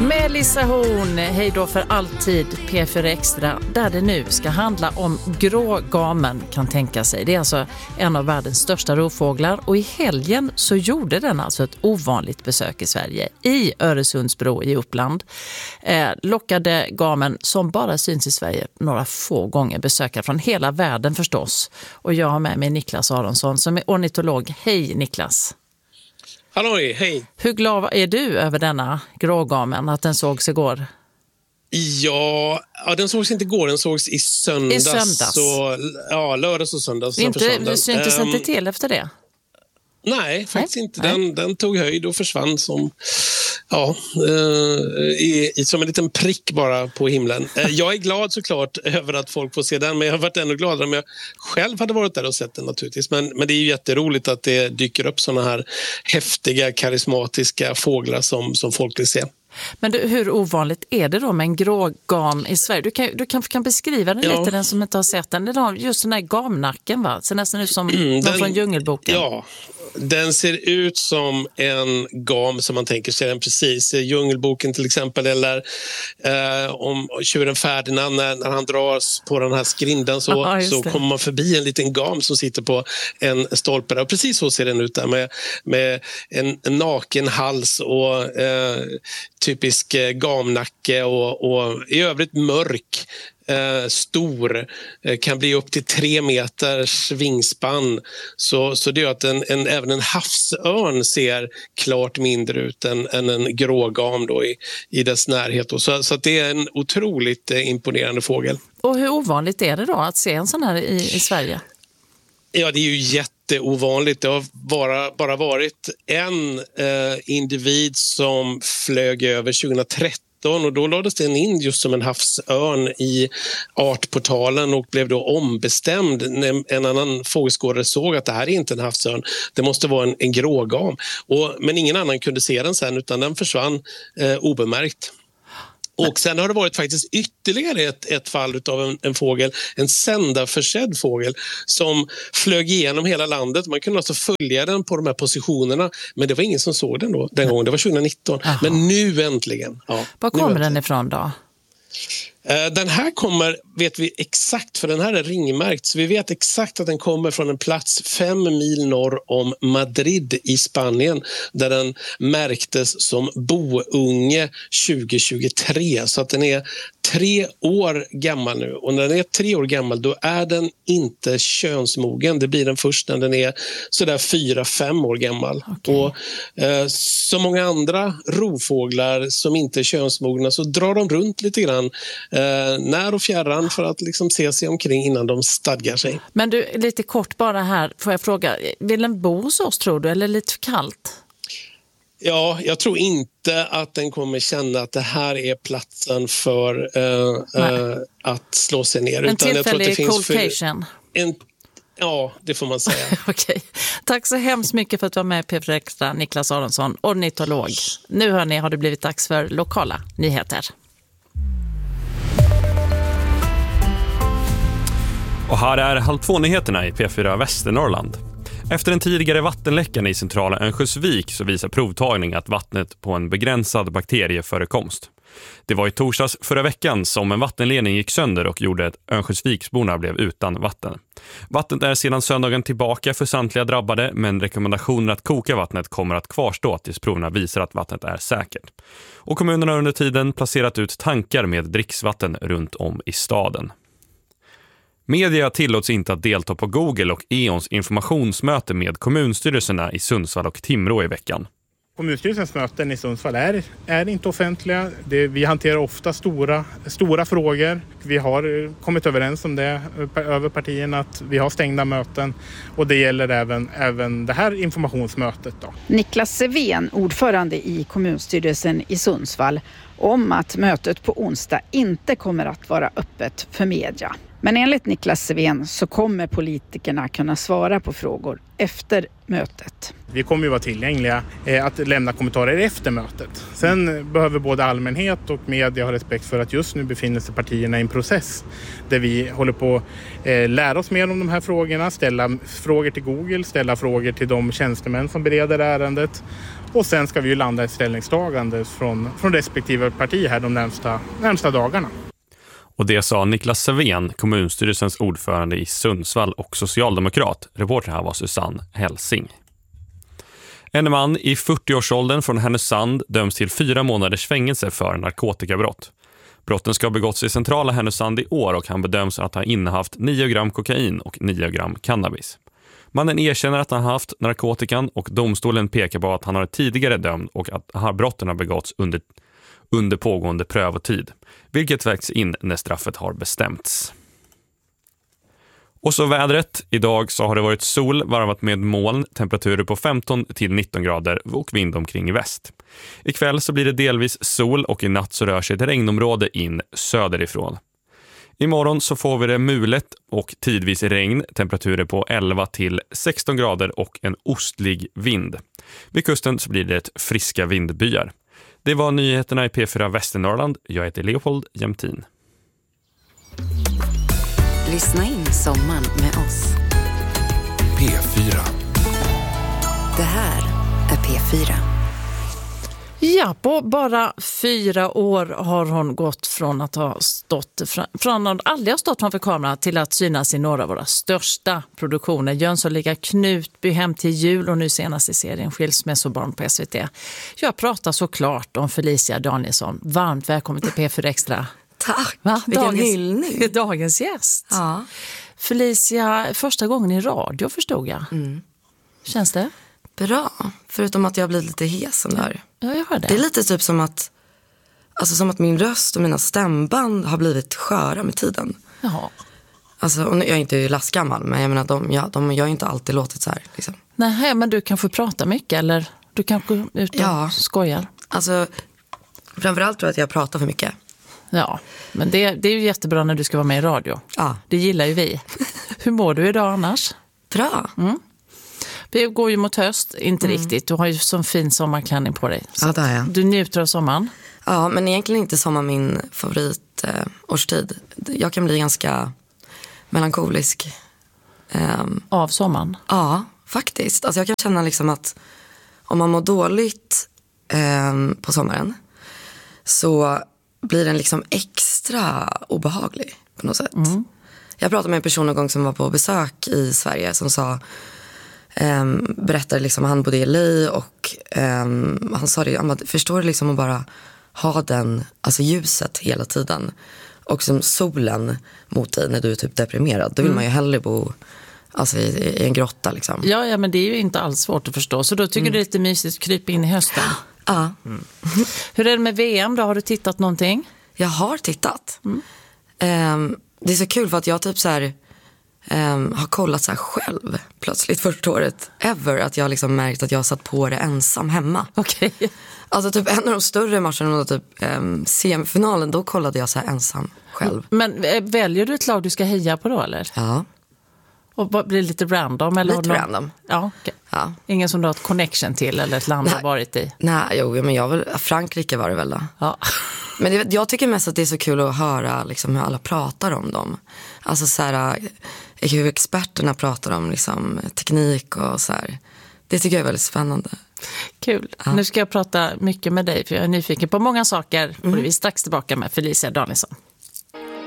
Melissa Horn, hej då för alltid, P4 Extra, där det nu ska handla om grågamen, kan tänka sig. Det är alltså en av världens största rovfåglar, och i helgen så gjorde den alltså ett ovanligt besök i Sverige, i Öresundsbro i Uppland. Lockade gamen, som bara syns i Sverige några få gånger, besökare från hela världen förstås. Och jag har med mig Niklas Aronsson som är ornitolog. Hej Niklas! Halloj, hej. Hur glad är du över denna grågamen, att den sågs igår? Ja, den sågs inte igår, den sågs i söndags. I söndags? Så, ja, lördags och söndags. Du syntes inte till efter det? Nej, faktiskt inte. Den tog höjd och försvann som, som en liten prick bara på himlen. Jag är glad såklart över att folk får se den, men jag har varit ännu gladare om jag själv hade varit där och sett den naturligtvis. Men det är ju jätteroligt att det dyker upp såna här häftiga, karismatiska fåglar som folk vill se. Men hur ovanligt är det då med en grågam i Sverige? Du kanske kan beskriva den lite, den som inte har sett den. Det är just den där gamnacken, va? Ser nästan ut som någon från Djungelboken. Ja, den ser ut som en gam som man tänker sig den precis i Djungelboken till exempel, eller om tjuren Ferdinand när han dras på den här skrindan så kommer man förbi en liten gam som sitter på en stolpe, och precis så ser den ut där med en naken hals och typisk gamnacke och i övrigt mörk, stor, kan bli upp till 3 meters vingspann, så det gör att även en havsörn ser klart mindre ut än en grågam då i dess närhet då. Så att det är en otroligt imponerande fågel. Och hur ovanligt är det då att se en sån här i Sverige? Ja, det är ju jätteovanligt. Det har bara varit en individ som flög över 2013, och då lades den in just som en havsörn i artportalen och blev då ombestämd. En annan fågelskådare såg att det här är inte en havsörn, det måste vara en grågam. Men ingen annan kunde se den sen, utan den försvann obemärkt. Och sen har det varit faktiskt ytterligare ett fall av en fågel, en sändarförsedd fågel som flög igenom hela landet. Man kunde alltså följa den på de här positionerna, men det var ingen som såg den då den gången. Det var 2019. Aha. Men nu äntligen. Ja, var kommer den ifrån då? Den här kommer, vet vi exakt, för den här är ringmärkt, så vi vet exakt att den kommer från en plats 5 mil norr om Madrid i Spanien, där den märktes som bounge 2023, så att den är 3 år gammal nu, och när den är 3 år gammal då är den inte könsmogen. Det blir den först när den är sådär 4-5 år gammal. Okay. Och så många andra rovfåglar som inte är könsmogna så drar de runt lite grann när och fjärran för att liksom se sig omkring innan de stadgar sig. Men du, lite kort bara här, får jag fråga, vill den bo hos oss tror du, eller lite för kallt? Ja, jag tror inte att den kommer känna att det här är platsen för att slå sig ner. En tillfällig coolcation. Ja, det får man säga. Okej. Tack så hemskt mycket för att du var med i P4 Extra, Niklas Aronsson, ornitolog. Nu hörni, har det blivit dags för lokala nyheter. Och här är Halv 2-nyheterna i P4 Västernorrland. Efter en tidigare vattenläckan i centrala Örnsköldsvik så visar provtagning att vattnet på en begränsad bakterieförekomst. Det var i torsdags förra veckan som en vattenledning gick sönder och gjorde att Örnsköldsviksborna blev utan vatten. Vattnet är sedan söndagen tillbaka för samtliga drabbade, men rekommendationen att koka vattnet kommer att kvarstå tills proverna visar att vattnet är säkert. Och kommunerna har under tiden placerat ut tankar med dricksvatten runt om i staden. Media tillåts inte att delta på Google och E.ONs informationsmöte med kommunstyrelserna i Sundsvall och Timrå i veckan. Kommunstyrelsens möten i Sundsvall är inte offentliga. Vi hanterar ofta stora frågor. Vi har kommit överens om det över partierna att vi har stängda möten, och det gäller även det här informationsmötet då. Niklas Sevén, ordförande i kommunstyrelsen i Sundsvall, om att mötet på onsdag inte kommer att vara öppet för media. Men enligt Niklas Sevén så kommer politikerna kunna svara på frågor efter mötet. Vi kommer ju vara tillgängliga att lämna kommentarer efter mötet. Sen behöver både allmänhet och media ha respekt för att just nu befinner sig partierna i en process där vi håller på att lära oss mer om de här frågorna, ställa frågor till Google, ställa frågor till de tjänstemän som bereder ärendet. Och sen ska vi ju landa ett ställningstagande från respektive parti här de närmsta dagarna. Och det sa Niklas Sevén, kommunstyrelsens ordförande i Sundsvall och socialdemokrat. Reporter här var Susanne Helsing. En man i 40-årsåldern från Härnösand döms till 4 månaders fängelse för narkotikabrott. Brotten ska ha begåtts i centrala Härnösand i år och han bedöms att ha innehaft 9 gram kokain och 9 gram cannabis. Mannen erkänner att han har haft narkotikan och domstolen pekar på att han har tidigare dömd och att brotten har begåtts under pågående prövotid, vilket vägs in när straffet har bestämts. Och så vädret. Idag så har det varit sol varvat med moln, temperaturer på 15 till 19 grader och vind omkring i väst. Ikväll så blir det delvis sol och i natt så rör sig ett regnområde in söderifrån. Imorgon så får vi det mulet och tidvis regn, temperaturer på 11 till 16 grader och en ostlig vind. Vid kusten så blir det friska vindbyar. Det var nyheterna i P4 Västernorrland. Jag heter Leopold Jämtin. Lyssna in sommaren med oss. P4. Det här är P4. Ja, på bara 4 år har hon gått från att ha stått från att aldrig ha stått framför kameran till att synas i några av våra största produktioner. Jönssonliga, Knutby, Hem till jul och nu senast i serien Skilsmässobarn på SVT. Jag pratar såklart om Felicia Danielsson. Varmt välkommen till P4 Extra. Tack, Vilken hyllning. Dagens gäst. Ja. Felicia, första gången i radio förstod jag. Känns det? Bra, förutom att jag blir lite hes där. Ja, jag hör det. Det är lite typ som att min röst och mina stämband har blivit sköra med tiden. Jaha. Alltså, och jag är inte lastgammal, men jag menar jag har inte alltid låtit så här. Liksom. Nej, men du kan få prata mycket eller du kan gå ut och skoja. Alltså, framförallt tror jag att jag pratar för mycket. Ja, men det är ju jättebra när du ska vara med i radio. Ja. Det gillar ju vi. Hur mår du idag annars? Bra. Vi går ju mot höst, inte riktigt. Du har ju sån fin sommarklänning på dig. Ja, det har jag. Du njuter av sommaren? Ja, men egentligen inte sommar min favoritårstid. Jag kan bli ganska melankolisk. Av sommaren? Ja, faktiskt. Alltså jag kan känna liksom att om man mår dåligt på sommaren så blir den liksom extra obehaglig på något sätt. Jag pratade med en person någon gång som var på besök i Sverige som sa, berättade liksom, han bodde i LA och han sa det, förstår du liksom att bara ha den, alltså ljuset hela tiden och som solen mot dig när du är typ deprimerad, då vill man ju hellre bo alltså i en grotta liksom. Ja, men det är ju inte alls svårt att förstå. Så då tycker du det är lite mysigt att krypa in i hösten? Ja. Hur är det med VM då? Har du tittat någonting? Jag har tittat. Det är så kul för att jag typ så här har kollat så här själv plötsligt första året ever, att jag liksom märkt att jag satt på det ensam hemma. Okej. Alltså typ en av de större matcherna, typ semifinalen, då kollade jag så här ensam själv. Men väljer du ett lag du ska heja på då eller? Ja. Och blir det lite random? Eller lite random. Ja, okay. Ja. Ingen som du har ett connection till eller ett land har varit i? Nej, men Frankrike var det väl då. Ja. Men jag tycker mest att det är så kul att höra liksom, hur alla pratar om dem. Alltså så här, hur experterna pratar om liksom, teknik och så här. Det tycker jag är väldigt spännande. Kul. Ja. Nu ska jag prata mycket med dig för jag är nyfiken på många saker. Och vi är strax tillbaka med Felicia Danielsson.